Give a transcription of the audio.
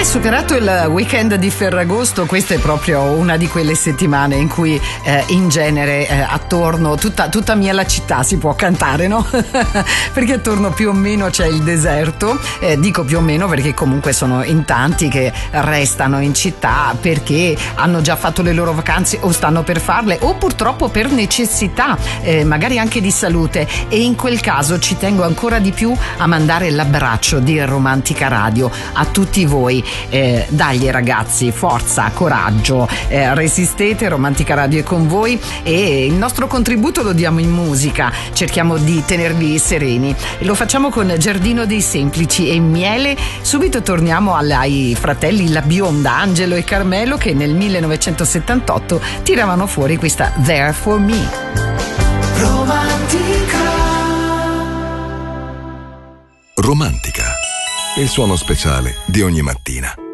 Superato il weekend di Ferragosto, questa è proprio una di quelle settimane in cui in genere attorno tutta mia la città si può cantare, no? Perché attorno più o meno c'è il deserto, dico più o meno perché comunque sono in tanti che restano in città perché hanno già fatto le loro vacanze o stanno per farle, o purtroppo per necessità magari anche di salute, e in quel caso ci tengo ancora di più a mandare l'abbraccio di Romantica Radio a tutti voi. Dagli ragazzi, forza, coraggio, resistete, Romantica Radio è con voi e il nostro contributo lo diamo in musica, cerchiamo di tenervi sereni e lo facciamo con Giardino dei Semplici e Miele. Subito torniamo ai fratelli La Bionda, Angelo e Carmelo, che nel 1978 tiravano fuori questa There For Me. Romantica, il suono speciale di ogni mattina.